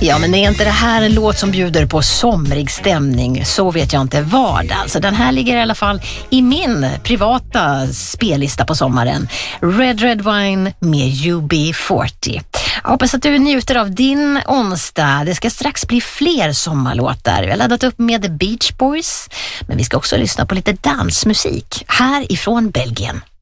Ja, men är inte det här en låt som bjuder på somrig stämning, så vet jag inte vad. Alltså, den här ligger i alla fall i min privata spellista på sommaren. Red Wine med UB40. Jag hoppas att du njuter av din onsdag. Det ska strax bli fler sommarlåtar. Vi har laddat upp med The Beach Boys, men vi ska också lyssna på lite dansmusik här ifrån Belgien.